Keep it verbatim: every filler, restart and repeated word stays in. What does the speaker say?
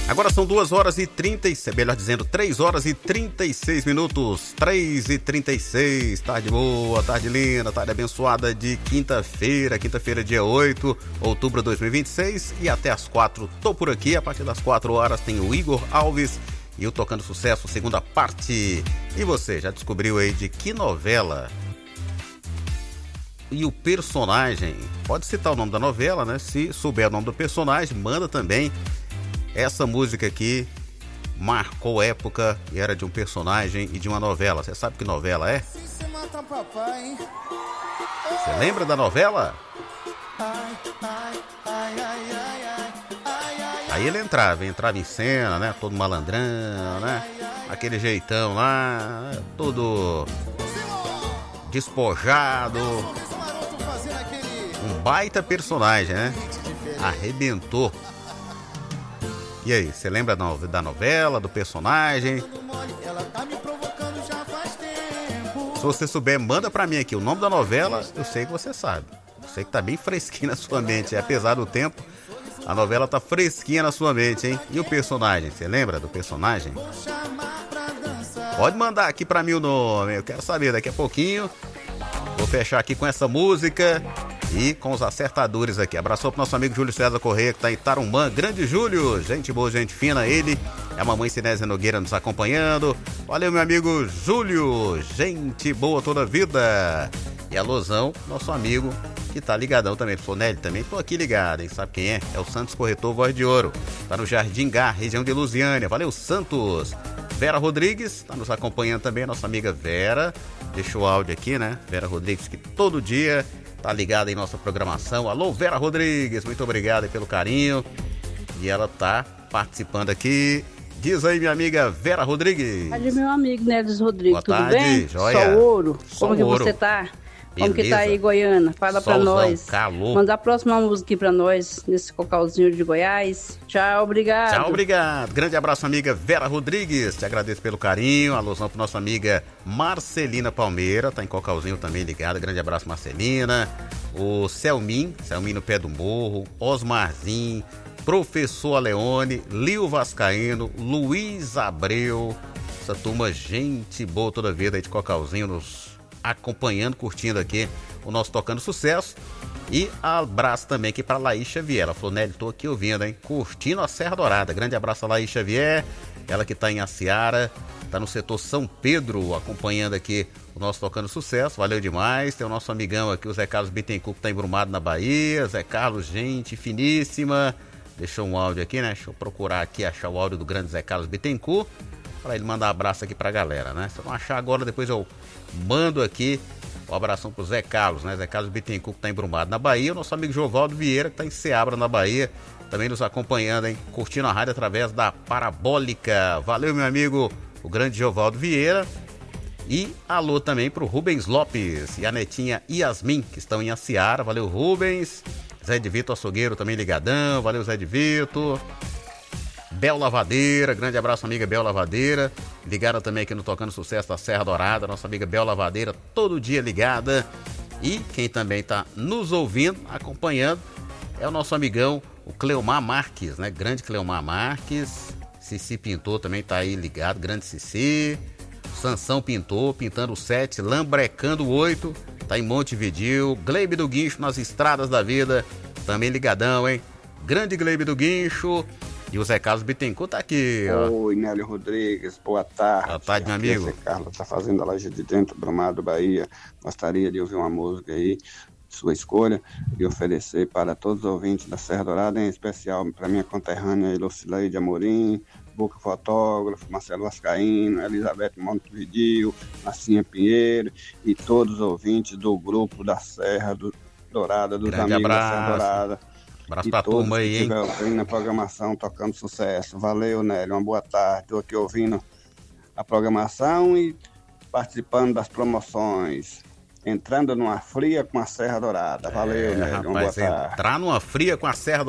Agora são duas horas e trinta e seis, melhor dizendo, três horas e trinta e seis minutos, três e trinta e seis, tarde boa, tarde linda, tarde abençoada de quinta-feira, quinta-feira dia oito de outubro de dois mil e vinte e seis, e até as quatro tô por aqui. A partir das quatro horas tem o Igor Alves e o Tocando Sucesso, segunda parte. E você, já descobriu aí de que novela e o personagem? Pode citar o nome da novela, né? Se souber o nome do personagem, manda também. Essa música aqui marcou época e era de um personagem e de uma novela. Você sabe que novela é? Você lembra da novela? Aí ele entrava, entrava em cena, né? Todo malandrão, né? Aquele jeitão lá, todo despojado. Um baita personagem, né? Arrebentou. E aí, você lembra da novela, do personagem? Se você souber, manda pra mim aqui o nome da novela. Eu sei que você sabe. Eu sei que tá bem fresquinho na sua mente. Apesar do tempo, a novela tá fresquinha na sua mente, hein? E o personagem, você lembra do personagem? Pode mandar aqui pra mim o nome. Eu quero saber daqui a pouquinho. Vou fechar aqui com essa música e com os acertadores aqui. Abraçou pro nosso amigo Júlio César Correia, que tá em Tarumã. Grande Júlio, gente boa, gente fina. Ele é a mamãe Sinésia Nogueira nos acompanhando. Valeu, meu amigo Júlio, gente boa toda a vida. E a Lozão, nosso amigo, que tá ligadão também. Fonelli também, tô aqui ligado, hein? Sabe quem é? É o Santos Corretor Voz de Ouro. Tá no Jardim Gar, região de Lusiânia. Valeu, Santos. Vera Rodrigues, tá nos acompanhando também, nossa amiga Vera. Deixou o áudio aqui, né? Vera Rodrigues, que todo dia tá ligada em nossa programação. Alô, Vera Rodrigues, muito obrigado pelo carinho. E ela tá participando aqui. Diz aí, minha amiga Vera Rodrigues. Olha, meu amigo Neves Rodrigues, boa tudo tarde, bem? Joia. Só ouro. Só Como ouro. que você tá? Beleza. Como que tá aí, Goiânia? Fala Solzão, pra nós. calor. Manda a próxima música aqui pra nós, nesse cocalzinho de Goiás. Tchau, obrigado. Tchau, obrigado. Grande abraço, amiga Vera Rodrigues. Te agradeço pelo carinho. Alusão pro nossa amiga Marcelina Palmeira. Tá em Cocalzinho também ligada. Grande abraço, Marcelina. O Selmin, Selmin no pé do morro. Osmarzinho. Professor Aleone. Lio Vascaíno. Luiz Abreu. Essa turma, gente boa toda a vida aí de Cocalzinho, nos acompanhando, curtindo aqui o nosso Tocando Sucesso. E abraço também aqui para Laís Xavier. Ela falou, Nelly, tô aqui ouvindo, hein? Curtindo a Serra Dourada. Grande abraço a Laís Xavier. Ela que tá em Aciara, tá no setor São Pedro, acompanhando aqui o nosso Tocando Sucesso. Valeu demais. Tem o nosso amigão aqui, o Zé Carlos Bittencourt, que tá embrumado na Bahia. Zé Carlos, gente finíssima. Deixou um áudio aqui, né? Deixa eu procurar aqui, achar o áudio do grande Zé Carlos Bittencourt, para ele mandar um abraço aqui pra galera, né? Se eu não achar agora, depois eu mando aqui um abração pro Zé Carlos, né? Zé Carlos Bittencourt, que tá embrumado na Bahia. O nosso amigo Jovaldo Vieira, que tá em Ceabra, na Bahia, também nos acompanhando, hein? Curtindo a rádio através da Parabólica. Valeu, meu amigo, o grande Jovaldo Vieira. E alô também pro Rubens Lopes e a netinha Yasmin, que estão em Aciara. Valeu, Rubens. Zé de Vitor Açougueiro também ligadão. Valeu, Zé de Vitor. Bel Lavadeira, grande abraço, amiga Bel Lavadeira. Ligada também aqui no Tocando Sucesso da Serra Dourada, nossa amiga Bel Lavadeira, todo dia ligada. E quem também está nos ouvindo, acompanhando, é o nosso amigão, o Cleomar Marques, né? Grande Cleomar Marques. Cici Pintor também tá aí ligado, grande Cici. Sansão Pintor, pintando o sete, lambrecando o oito, tá em Montevidéu. Gleibe do Guincho nas estradas da vida, também ligadão, hein? Grande Gleibe do Guincho. E o Zé Carlos Bittencourt tá aqui, ó. Oi, Nélio Rodrigues, boa tarde. Boa tarde, meu amigo. Zé Carlos tá fazendo a Laje de Dentro, Brumado, Bahia. Gostaria de ouvir uma música aí, sua escolha, e oferecer para todos os ouvintes da Serra Dourada, em especial para minha conterrânea Elocileide Amorim, Boca Fotógrafo, Marcelo Vascaíno, Elizabeth Montevidéu, Marcinha Pinheiro e todos os ouvintes do grupo da Serra do Dourada, dos Grande amigos abraço. da Serra Dourada. Abraço E pra todos turma aí, que hein? estiver na programação Tocando Sucesso. Valeu, Nélio, uma boa tarde. Estou aqui ouvindo a programação e participando das promoções. Entrando numa fria com a Serra Dourada. Valeu, é, Nélio, uma boa rapaz, tarde. Entrar numa fria com a Serra